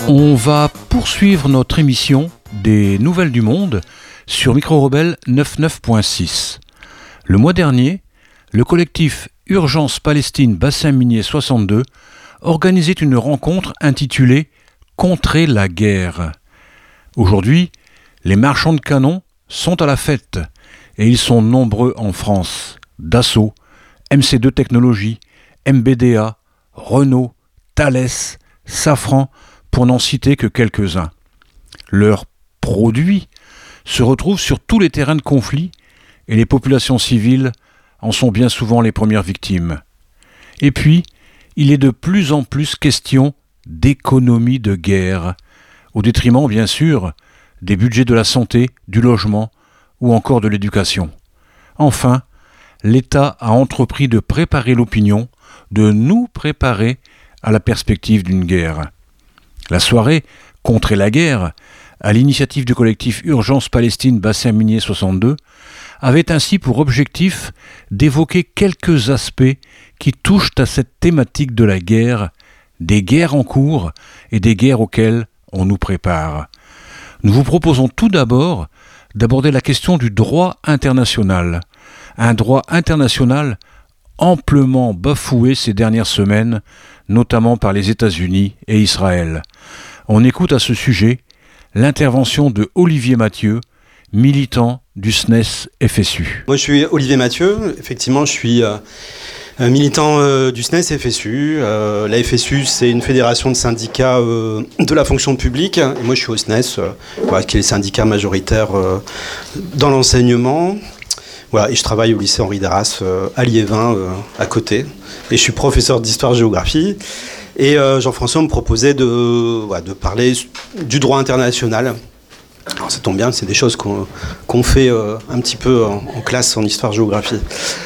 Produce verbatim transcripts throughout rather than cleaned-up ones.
On va poursuivre notre émission des Nouvelles du Monde sur Micro Rebelle quatre-vingt-neuf point six. Le mois dernier, le collectif Urgence Palestine Bassin Minier soixante-deux organisait une rencontre intitulée « Contrer la guerre ». Aujourd'hui, les marchands de canons sont à la fête et ils sont nombreux en France. Dassault, M C deux Technologies, M B D A, Renault, Thales, Safran, pour n'en citer que quelques-uns. Leurs produits se retrouvent sur tous les terrains de conflit et les populations civiles en sont bien souvent les premières victimes. Et puis, il est de plus en plus question d'économie de guerre, au détriment, bien sûr, des budgets de la santé, du logement ou encore de l'éducation. Enfin, l'État a entrepris de préparer l'opinion, de nous préparer à la perspective d'une guerre. La soirée « Contrer la guerre », à l'initiative du collectif Urgence Palestine Bassin Minier soixante-deux, avait ainsi pour objectif d'évoquer quelques aspects qui touchent à cette thématique de la guerre, des guerres en cours et des guerres auxquelles on nous prépare. Nous vous proposons tout d'abord d'aborder la question du droit international, un droit international amplement bafoué ces dernières semaines, notamment par les États-Unis et Israël. On écoute à ce sujet l'intervention de Olivier Mathieu, militant du S N E S F S U. Moi je suis Olivier Mathieu, effectivement je suis euh, militant euh, du S N E S F S U. Euh, la F S U c'est une fédération de syndicats euh, de la fonction publique, et moi je suis au S N E S, euh, voilà, qui est le syndicat majoritaire euh, dans l'enseignement. Voilà, et je travaille au lycée Henri d'Arras euh, à Liévin, euh, à côté, et je suis professeur d'histoire-géographie. Et euh, Jean-François me proposait de, voilà, de parler du droit international. Alors ça tombe bien, c'est des choses qu'on, qu'on fait euh, un petit peu en, en classe en histoire-géographie.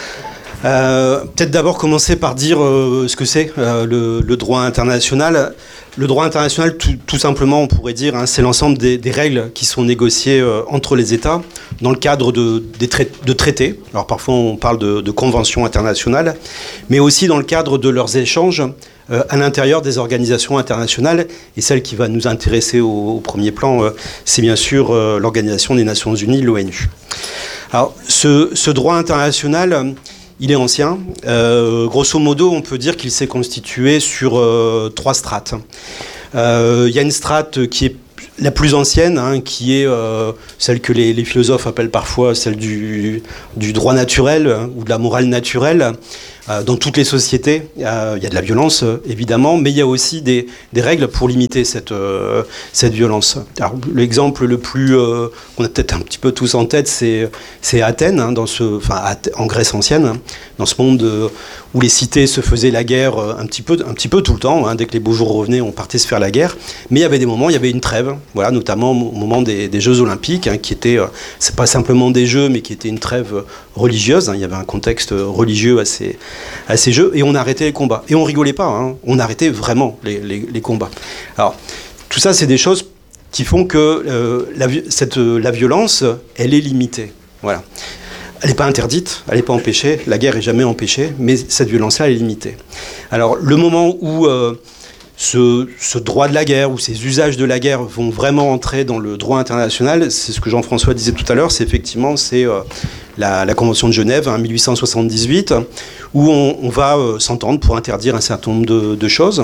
Euh, peut-être d'abord commencer par dire euh, ce que c'est euh, le, le droit international. Le droit international, tout, tout simplement, on pourrait dire, hein, c'est l'ensemble des, des règles qui sont négociées euh, entre les États dans le cadre de, des trai- de traités. Alors parfois on parle de, de conventions internationales, mais aussi dans le cadre de leurs échanges euh, à l'intérieur des organisations internationales. Et celle qui va nous intéresser au, au premier plan, euh, c'est bien sûr euh, l'Organisation des Nations Unies, l'ONU. Alors ce, ce droit international, il est ancien. Euh, grosso modo, on peut dire qu'il s'est constitué sur euh, trois strates. Euh, il y a une strate qui est la plus ancienne, hein, qui est euh, celle que les, les philosophes appellent parfois celle du, du droit naturel, hein, ou de la morale naturelle. Euh, dans toutes les sociétés, euh, il y a de la violence, euh, évidemment, mais il y a aussi des, des règles pour limiter cette, euh, cette violence. Alors, l'exemple le plus, euh, qu'on a peut-être un petit peu tous en tête, c'est, c'est Athènes, hein, dans ce, enfin, en Grèce ancienne, hein, dans ce monde euh, où les cités se faisaient la guerre euh, un, petit peu, un petit peu tout le temps, hein, dès que les beaux jours revenaient, on partait se faire la guerre, mais il y avait des moments, il y avait une trêve, voilà, notamment au moment des, des Jeux Olympiques, hein, qui étaient, euh, c'est pas simplement des Jeux, mais qui étaient une trêve religieuse, hein, il y avait un contexte religieux à ces, à ces Jeux, et on arrêtait les combats. Et on rigolait pas, hein, on arrêtait vraiment les, les, les combats. Alors, tout ça, c'est des choses qui font que euh, la, cette, la violence, elle est limitée. Voilà. Elle n'est pas interdite, elle n'est pas empêchée, la guerre n'est jamais empêchée, mais cette violence-là, elle est limitée. Alors, le moment où euh, ce, ce droit de la guerre, ou ces usages de la guerre vont vraiment entrer dans le droit international, c'est ce que Jean-François disait tout à l'heure, c'est effectivement c'est, euh, la, la Convention de Genève, hein, mille huit cent soixante-dix-huit, où on, on va euh, s'entendre pour interdire un certain nombre de, de choses.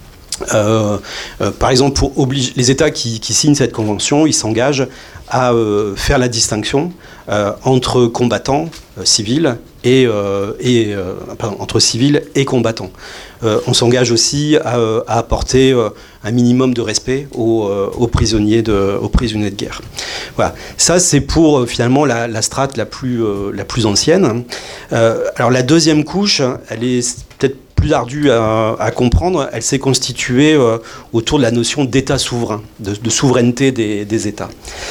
Euh, euh, par exemple, pour obliger, les États qui, qui signent cette convention, ils s'engagent à euh, faire la distinction euh, entre combattants euh, civils et, euh, et euh, pardon, entre civils et combattants. Euh, on s'engage aussi à, à apporter euh, un minimum de respect aux, euh, aux prisonniers de, aux prisonniers de guerre. Voilà. Ça, c'est pour euh, finalement la, la strate la plus, euh, la plus ancienne. Euh, alors la deuxième couche, elle est peut-être plus ardue à, à comprendre. Elle s'est constituée euh, autour de la notion d'État souverain, de, de souveraineté des, des États.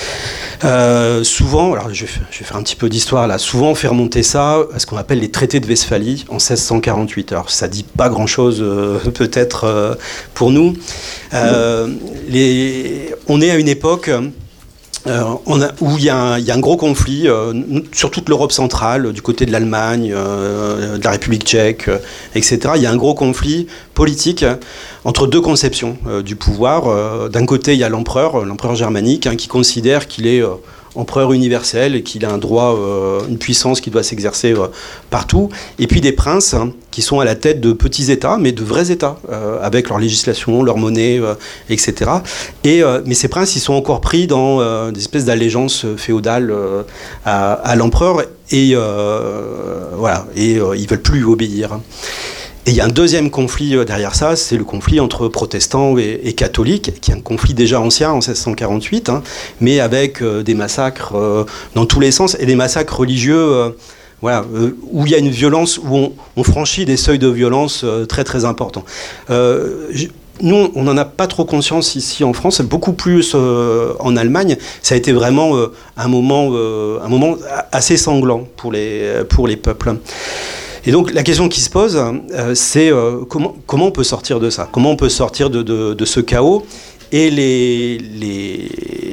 Euh, souvent, alors je vais, je vais faire un petit peu d'histoire là, souvent on fait remonter ça à ce qu'on appelle les traités de Westphalie en seize cent quarante-huit. Alors ça dit pas grand chose euh, peut-être euh, pour nous. Euh, les, on est à une époque Euh, on a, où il y, y a un gros conflit euh, sur toute l'Europe centrale, du côté de l'Allemagne, euh, de la République tchèque, euh, et cetera. Il y a un gros conflit politique entre deux conceptions euh, du pouvoir. Euh, d'un côté, il y a l'empereur, l'empereur germanique, hein, qui considère qu'il est euh, empereur universel et qu'il a un droit, euh, une puissance qui doit s'exercer euh, partout. Et puis des princes, hein, qui sont à la tête de petits États, mais de vrais États, euh, avec leur législation, leur monnaie, euh, et cetera. Et, euh, mais ces princes, ils sont encore pris dans euh, des espèces d'allégeance féodale euh, à, à l'empereur, et euh, voilà, et euh, ils veulent plus obéir. Et il y a un deuxième conflit derrière ça, c'est le conflit entre protestants et, et catholiques, qui est un conflit déjà ancien, en seize cent quarante-huit, hein, mais avec euh, des massacres euh, dans tous les sens, et des massacres religieux, euh, voilà, euh, où il y a une violence, où on, on franchit des seuils de violence euh, très très importants. Euh, Nous, on n'en a pas trop conscience ici en France, beaucoup plus euh, en Allemagne. Ça a été vraiment euh, un, moment, euh, un moment assez sanglant pour les, pour les peuples. Et donc la question qui se pose, euh, c'est euh, comment, comment on peut sortir de ça ? Comment on peut sortir de, de, de ce chaos ? Et les, les,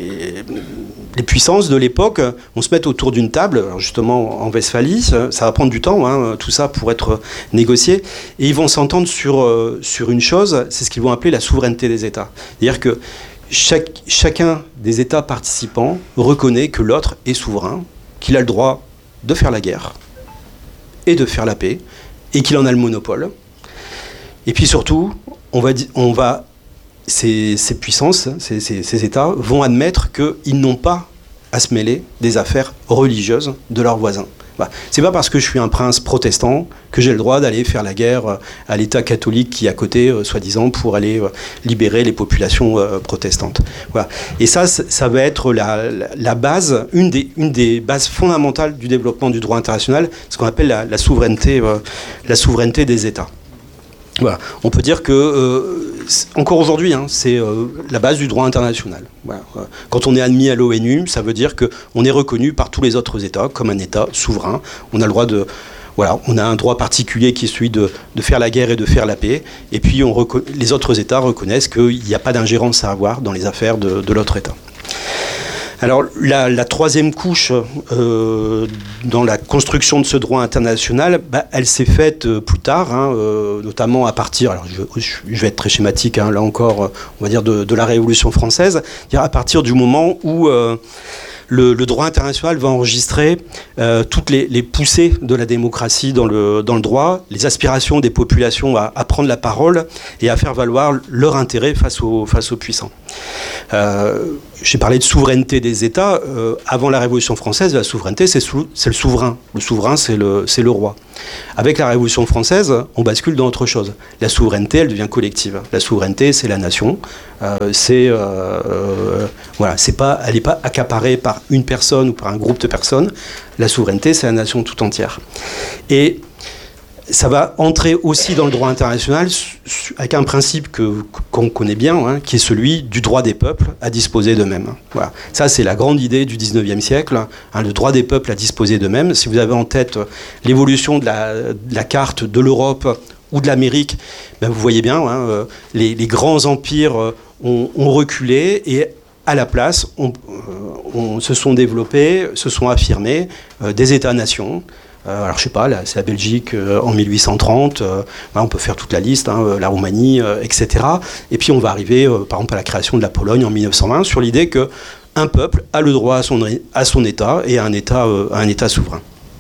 les puissances de l'époque vont se mettre autour d'une table, alors justement en Westphalie, ça va prendre du temps, hein, tout ça pour être négocié, et ils vont s'entendre sur, euh, sur une chose, c'est ce qu'ils vont appeler la souveraineté des États. C'est-à-dire que chaque, chacun des États participants reconnaît que l'autre est souverain, qu'il a le droit de faire la guerre, et de faire la paix, et qu'il en a le monopole. Et puis surtout, on va, on va, ces, ces puissances, ces, ces, ces États vont admettre qu'ils n'ont pas à se mêler des affaires religieuses de leurs voisins. Bah, c'est pas parce que je suis un prince protestant que j'ai le droit d'aller faire la guerre à l'État catholique qui est à côté, euh, soi-disant, pour aller euh, libérer les populations euh, protestantes. Voilà. Et ça, ça va être la, la, la base, une des, une des bases fondamentales du développement du droit international, ce qu'on appelle la, la, souveraineté, euh, la souveraineté des États. Voilà. On peut dire que, euh, encore aujourd'hui, hein, c'est euh, la base du droit international. Voilà. Quand on est admis à l'ONU, ça veut dire qu'on est reconnu par tous les autres États comme un État souverain. On a le droit de... Voilà, on a un droit particulier qui est celui de, de faire la guerre et de faire la paix. Et puis on reco- les autres États reconnaissent qu'il n'y a pas d'ingérence à avoir dans les affaires de, de l'autre État. Alors la, la troisième couche euh, dans la construction de ce droit international, bah, elle s'est faite euh, plus tard, hein, euh, notamment à partir, alors je, je vais être très schématique, hein, là encore, on va dire de, de la Révolution française, à partir du moment où euh, le, le droit international va enregistrer euh, toutes les, les poussées de la démocratie dans le, dans le droit, les aspirations des populations à, à prendre la parole et à faire valoir leur intérêt face aux, face aux puissants. Euh, J'ai parlé de souveraineté des États. Euh, avant la Révolution française, la souveraineté, c'est, sou- c'est le souverain. Le souverain, c'est le, c'est le roi. Avec la Révolution française, on bascule dans autre chose. La souveraineté, elle devient collective. La souveraineté, c'est la nation. Euh, c'est, euh, euh, voilà, c'est pas, elle n'est pas accaparée par une personne ou par un groupe de personnes. La souveraineté, c'est la nation tout entière. Et ça va entrer aussi dans le droit international avec un principe que, qu'on connaît bien, hein, qui est celui du droit des peuples à disposer d'eux-mêmes. Voilà. Ça, c'est la grande idée du dix-neuvième siècle, hein, le droit des peuples à disposer d'eux-mêmes. Si vous avez en tête l'évolution de la, de la carte de l'Europe ou de l'Amérique, ben vous voyez bien, hein, les, les grands empires ont, ont reculé et à la place, on, on se sont développés, se sont affirmés euh, des États-nations. Euh, alors je sais pas, là, c'est la Belgique euh, en mille huit cent trente, euh, là, on peut faire toute la liste, hein, la Roumanie, euh, et cetera. Et puis on va arriver, euh, par exemple, à la création de la Pologne en mille neuf cent vingt, sur l'idée qu'un peuple a le droit à son, à son État et à un État, euh, à un État souverain.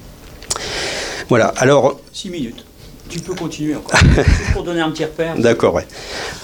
Voilà, alors... Six minutes. Tu peux continuer encore. Juste pour donner un petit repère. D'accord, ouais.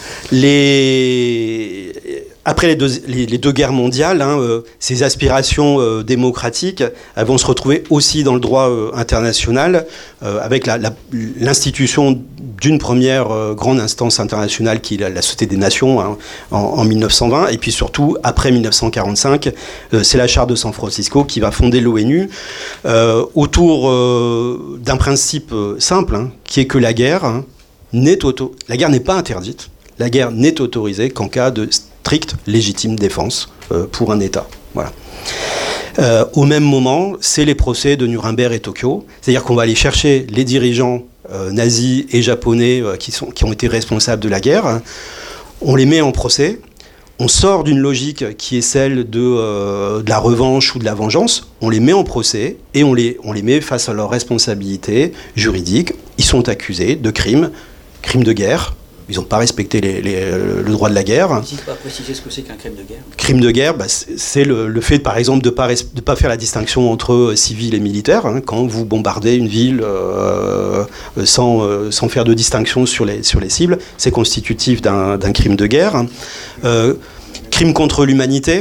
Les... Après les deux, les, les deux guerres mondiales, hein, euh, ces aspirations euh, démocratiques, elles vont se retrouver aussi dans le droit euh, international, euh, avec la, la, l'institution d'une première euh, grande instance internationale qui est la, la Société des Nations, hein, en, en mille neuf cent vingt, et puis surtout, après mille neuf cent quarante-cinq, euh, c'est la Charte de San Francisco qui va fonder l'ONU euh, autour euh, d'un principe euh, simple, hein, qui est que la guerre, hein, n'est auto... la guerre n'est pas interdite, la guerre n'est autorisée qu'en cas de stricte légitime défense euh, pour un État. Voilà. Euh, au même moment, c'est les procès de Nuremberg et Tokyo, c'est-à-dire qu'on va aller chercher les dirigeants euh, nazis et japonais euh, qui, sont, qui ont été responsables de la guerre, on les met en procès, on sort d'une logique qui est celle de, euh, de la revanche ou de la vengeance, on les met en procès et on les, on les met face à leurs responsabilités juridiques. Ils sont accusés de crimes, crimes de guerre. Ils n'ont pas respecté les, les, le droit de la guerre. N'hésite pas à préciser ce que c'est qu'un crime de guerre. Crime de guerre, bah, c'est le, le fait, par exemple, de ne pas, de pas faire la distinction entre civils et militaires. Hein, quand vous bombardez une ville euh, sans, euh, sans faire de distinction sur les, sur les cibles, c'est constitutif d'un, d'un crime de guerre. Euh, crime contre l'humanité,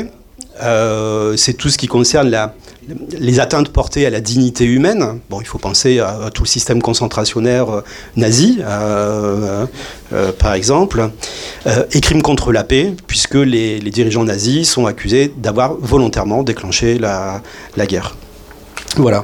euh, c'est tout ce qui concerne la... les atteintes portées à la dignité humaine. Bon, il faut penser à, à tout le système concentrationnaire euh, nazi, euh, euh, par exemple, euh, et crimes contre la paix, puisque les, les dirigeants nazis sont accusés d'avoir volontairement déclenché la, la guerre. Voilà.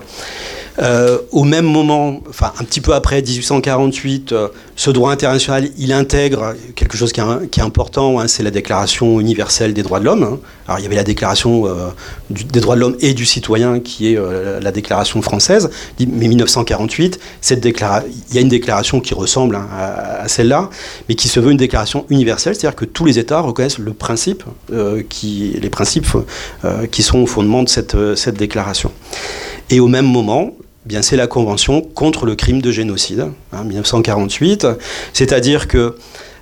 Euh, au même moment, enfin un petit peu après dix-huit cent quarante-huit, euh, ce droit international, il intègre quelque chose qui est, qui est important, hein, c'est la Déclaration universelle des droits de l'homme. Hein. Alors il y avait la Déclaration euh, du, des droits de l'homme et du citoyen, qui est euh, la Déclaration française, mais dix-neuf cent quarante-huit, cette déclara- il y a une déclaration qui ressemble hein, à, à celle-là, mais qui se veut une déclaration universelle, c'est-à-dire que tous les États reconnaissent le principe, euh, qui, les principes euh, qui sont au fondement de cette, euh, cette déclaration. Et au même moment, eh bien, c'est la Convention contre le crime de génocide, hein, dix-neuf cent quarante-huit, c'est-à-dire que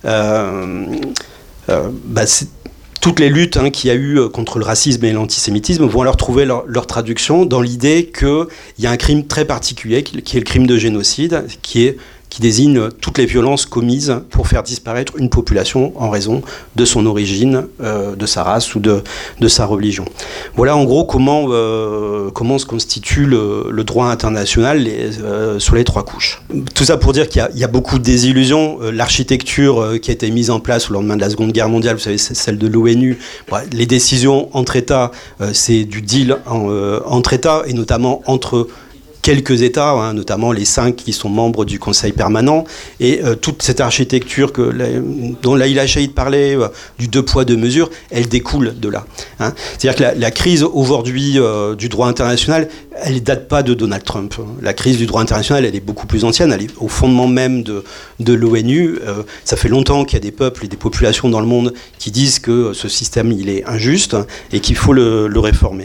euh, euh, bah, toutes les luttes hein, qu'il y a eu contre le racisme et l'antisémitisme vont alors trouver leur, leur traduction dans l'idée qu'il y a un crime très particulier, qui est le crime de génocide, qui est qui désigne toutes les violences commises pour faire disparaître une population en raison de son origine, euh, de sa race ou de, de sa religion. Voilà en gros comment, euh, comment se constitue le, le droit international les, euh, sur les trois couches. Tout ça pour dire qu'il y a, il y a beaucoup de désillusions. Euh, l'architecture euh, qui a été mise en place au lendemain de la Seconde Guerre mondiale, vous savez, c'est celle de l'ONU. Bon, les décisions entre États, euh, c'est du deal en, euh, entre États, et notamment entre quelques États, hein, notamment les cinq qui sont membres du Conseil permanent, et euh, toute cette architecture que, la, dont Laïla Chaïd parlait, euh, du deux poids, deux mesures, elle découle de là. Hein. C'est-à-dire que la, la crise aujourd'hui euh, du droit international, elle ne date pas de Donald Trump. La crise du droit international, elle est beaucoup plus ancienne, elle est au fondement même de, de l'ONU. Euh, ça fait longtemps qu'il y a des peuples et des populations dans le monde qui disent que ce système, il est injuste et qu'il faut le, le réformer.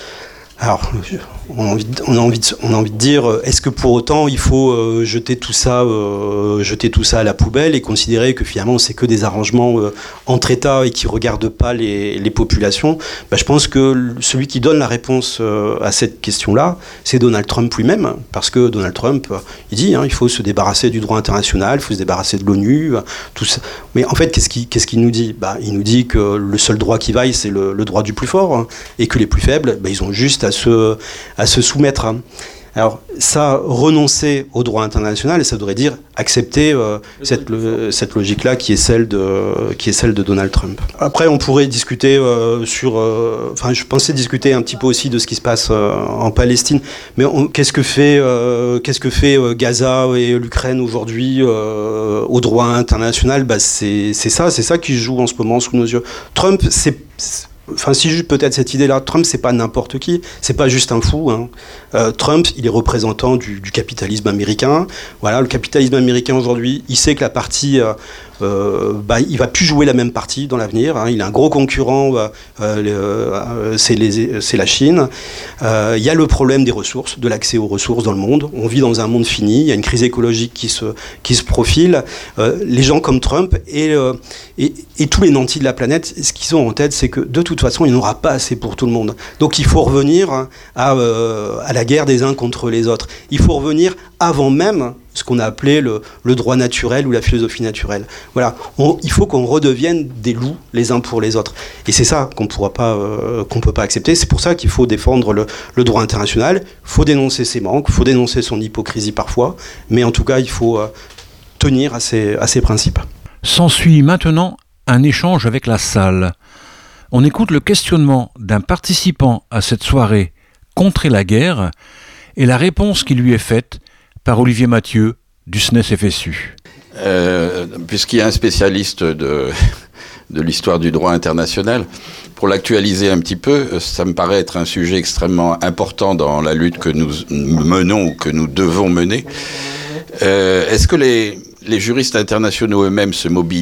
Alors, on a, envie de, on, a envie de, on a envie de dire, est-ce que pour autant il faut euh, jeter tout ça, euh, jeter tout ça à la poubelle et considérer que finalement c'est que des arrangements euh, entre États et qui ne regardent pas les, les populations? Ben, je pense que celui qui donne la réponse euh, à cette question-là, c'est Donald Trump lui-même, parce que Donald Trump, euh, il dit, hein, il faut se débarrasser du droit international, il faut se débarrasser de l'ONU, euh, tout ça. Mais en fait, qu'est-ce qu'il, qu'est-ce qu'il nous dit? Ben, il nous dit que le seul droit qui vaille, c'est le, le droit du plus fort, hein, et que les plus faibles, ben, ils ont juste à se, à se soumettre. Alors ça, renoncer au droit international, ça devrait dire accepter euh, cette, le, cette logique-là qui est celle de, qui est celle de Donald Trump. Après, on pourrait discuter euh, sur... Euh, enfin, je pensais discuter un petit peu aussi de ce qui se passe euh, en Palestine, mais on, qu'est-ce que fait, euh, qu'est-ce que fait euh, Gaza et l'Ukraine aujourd'hui euh, au droit international? Bah, c'est, c'est ça, c'est ça qui se joue en ce moment sous nos yeux. Trump, c'est... c'est Enfin, si juste peut-être cette idée-là, Trump, c'est pas n'importe qui, c'est pas juste un fou. Hein. Euh, Trump, il est représentant du, du capitalisme américain. Voilà, le capitalisme américain aujourd'hui, il sait que la partie, euh, euh, bah, il va plus jouer la même partie dans l'avenir. Hein. Il a un gros concurrent, euh, euh, c'est, les, c'est la Chine. Euh, il y a le problème des ressources, de l'accès aux ressources dans le monde. On vit dans un monde fini. Il y a une crise écologique qui se qui se profile. Euh, les gens comme Trump et, euh, et et tous les nantis de la planète, ce qu'ils ont en tête, c'est que de toute De toute façon, il n'y en aura pas assez pour tout le monde. Donc il faut revenir à, euh, à la guerre des uns contre les autres. Il faut revenir avant même ce qu'on a appelé le, le droit naturel ou la philosophie naturelle. Voilà, on, il faut qu'on redevienne des loups les uns pour les autres. Et c'est ça qu'on pourra pas, euh, qu'on peut pas accepter. C'est pour ça qu'il faut défendre le, le droit international. Il faut dénoncer ses manques, il faut dénoncer son hypocrisie parfois, mais en tout cas, il faut euh, tenir à ses, à ses principes. S'ensuit maintenant un échange avec la salle. On écoute le questionnement d'un participant à cette soirée Contrer la guerre et la réponse qui lui est faite par Olivier Mathieu du S N E S F S U. Euh, puisqu'il y a un spécialiste de, de l'histoire du droit international, pour l'actualiser un petit peu, ça me paraît être un sujet extrêmement important dans la lutte que nous menons ou que nous devons mener. Euh, est-ce que les, les juristes internationaux eux-mêmes se mobilisent ?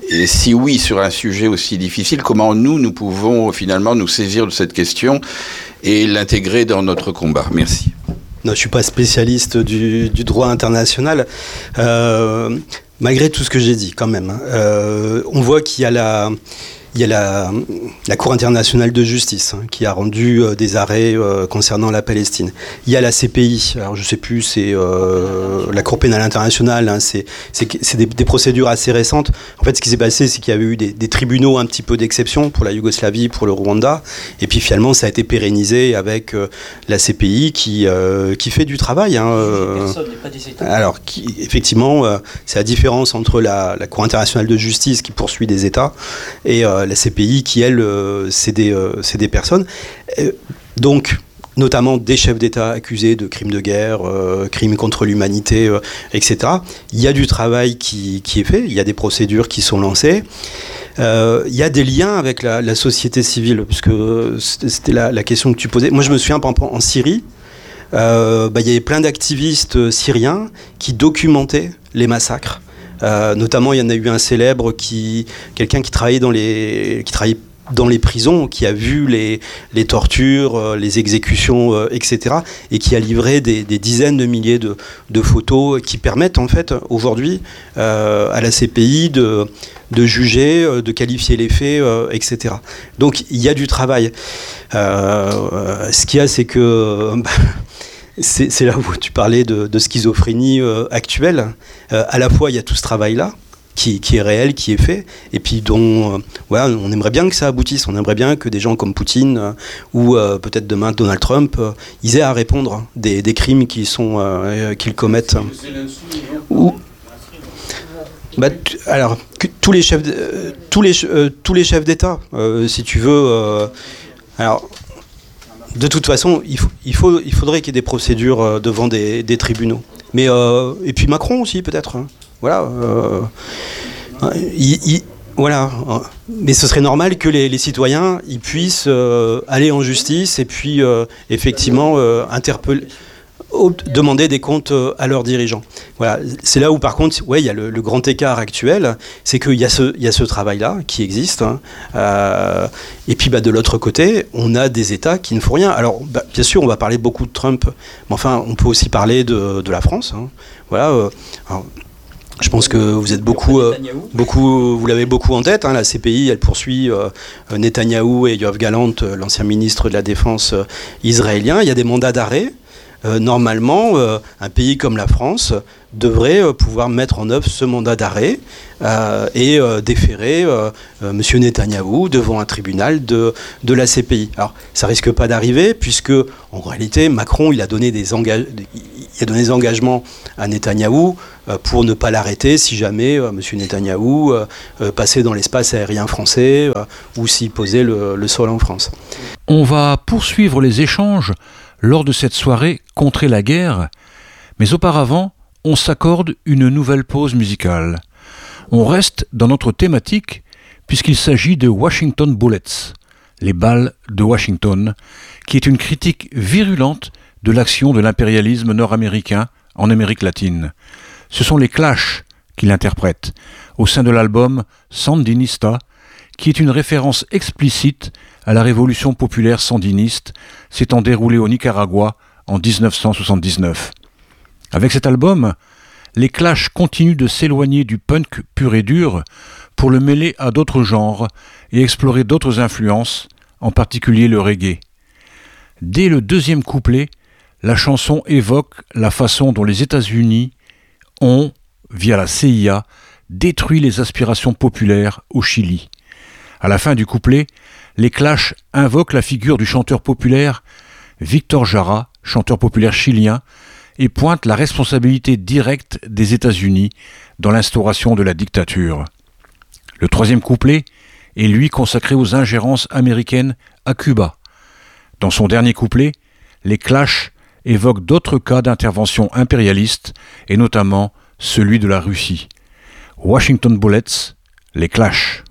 et si oui, sur un sujet aussi difficile, comment nous, nous pouvons finalement nous saisir de cette question et l'intégrer dans notre combat? Merci. Non, je ne suis pas spécialiste du, du droit international. Euh, malgré tout ce que j'ai dit, quand même, euh, on voit qu'il y a la... Il y a la, la Cour internationale de justice hein, qui a rendu euh, des arrêts euh, concernant la Palestine. Il y a la C P I, alors je ne sais plus, c'est euh, la Cour pénale internationale, hein, c'est, c'est, c'est des, des procédures assez récentes. En fait, ce qui s'est passé, c'est qu'il y avait eu des, des tribunaux un petit peu d'exception pour la Yougoslavie, pour le Rwanda, et puis finalement, ça a été pérennisé avec euh, la C P I qui, euh, qui fait du travail. Hein, euh, Personne n'est pas des États. alors, qui, effectivement, euh, c'est la différence entre la, la Cour internationale de justice qui poursuit des États et euh, la C P I qui, elle, euh, c'est, des, euh, c'est des personnes. Euh, donc, notamment des chefs d'État accusés de crimes de guerre, euh, crimes contre l'humanité, euh, et cetera. Il y a du travail qui, qui est fait, il y a des procédures qui sont lancées. Euh, il y a des liens avec la, la société civile, puisque c'était la, la question que tu posais. Moi, je me souviens, par exemple, en Syrie, euh, bah, il y avait plein d'activistes syriens qui documentaient les massacres. Euh, notamment, il y en a eu un célèbre, qui, quelqu'un qui travaillait dans les, qui travaillait dans les prisons, qui a vu les, les tortures, euh, les exécutions, euh, et cetera, et qui a livré des, des dizaines de milliers de, de photos qui permettent en fait aujourd'hui euh, à la C P I de, de juger, euh, de qualifier les faits, euh, et cetera. Donc il y a du travail. Euh, ce qu'il y a, c'est que euh, C'est, c'est là où tu parlais de, de schizophrénie euh, actuelle. Euh, à la fois, il y a tout ce travail-là qui, qui est réel, qui est fait, et puis dont euh, voilà, on aimerait bien que ça aboutisse. On aimerait bien que des gens comme Poutine euh, ou euh, peut-être demain Donald Trump, euh, ils aient à répondre des, des crimes qu'ils, sont, euh, qu'ils commettent. Ou, bah, tu, alors, que, tous les chefs, euh, tous les, euh, tous les chefs d'État, euh, si tu veux. Euh, alors. De toute façon, il, faut, il, faut, il faudrait qu'il y ait des procédures euh, devant des, des tribunaux. Mais, euh, et puis Macron aussi, peut-être. Hein. Voilà. Euh, il, il, voilà. Mais ce serait normal que les, les citoyens ils puissent euh, aller en justice et puis euh, effectivement euh, interpeller, demander des comptes à leurs dirigeants. Voilà. C'est là où, par contre, ouais, il y a le, le grand écart actuel, c'est qu'il y a ce, il y a ce travail-là qui existe. Hein, euh, et puis, bah, de l'autre côté, on a des États qui ne font rien. Alors, bah, bien sûr, on va parler beaucoup de Trump, mais enfin, on peut aussi parler de, de la France. Hein. Voilà. Euh, alors, je pense que vous êtes beaucoup, euh, beaucoup, vous l'avez beaucoup en tête. Hein, la C P I, elle poursuit euh, Netanyahou et Yoav Gallant, l'ancien ministre de la Défense euh, israélien. Il y a des mandats d'arrêt. Euh, normalement, euh, un pays comme la France devrait euh, pouvoir mettre en œuvre ce mandat d'arrêt euh, et euh, déférer euh, euh, M. Netanyahou devant un tribunal de, de la C P I. Alors, ça risque pas d'arriver puisque, en réalité, Macron, il a donné des, engage... il a donné des engagements à Netanyahou euh, pour ne pas l'arrêter si jamais euh, M. Netanyahou euh, euh, passait dans l'espace aérien français euh, ou s'il posait le, le sol en France. On va poursuivre les échanges lors de cette soirée Contrer la guerre, mais auparavant, on s'accorde une nouvelle pause musicale. On reste dans notre thématique puisqu'il s'agit de Washington Bullets, les balles de Washington, qui est une critique virulente de l'action de l'impérialisme nord-américain en Amérique latine. Ce sont les Clash qui l'interprètent au sein de l'album Sandinista, qui est une référence explicite à la révolution populaire sandiniste s'étant déroulée au Nicaragua en dix-neuf cent soixante-dix-neuf. Avec cet album, les Clash continuent de s'éloigner du punk pur et dur pour le mêler à d'autres genres et explorer d'autres influences, en particulier le reggae. Dès le deuxième couplet, la chanson évoque la façon dont les États-Unis ont, via la C I A, détruit les aspirations populaires au Chili. À la fin du couplet, les Clash invoquent la figure du chanteur populaire Víctor Jara, chanteur populaire chilien, et pointent la responsabilité directe des États-Unis dans l'instauration de la dictature. Le troisième couplet est lui consacré aux ingérences américaines à Cuba. Dans son dernier couplet, les Clash évoquent d'autres cas d'intervention impérialiste, et notamment celui de la Russie. Washington Bullets, les Clash.